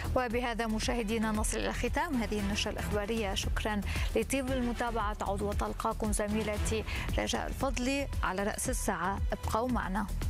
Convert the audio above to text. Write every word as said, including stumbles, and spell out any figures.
وبهذا مشاهدينا نصل إلى ختام هذه النشرة الإخبارية. شكرا لطيب المتابعة. تعود وتلقاكم زميلتي رجاء الفضلي على رأس الساعة. ابقوا معنا.